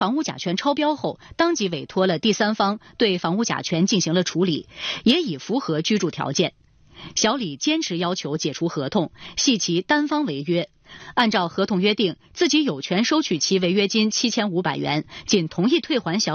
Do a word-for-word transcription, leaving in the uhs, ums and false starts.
房屋甲醛超标后，当即委托了第三方对房屋甲醛进行了处理，也已符合居住条件。小李坚持要求解除合同，系其单方违约。按照合同约定，自己有权收取其违约金七千五百元，仅同意退还小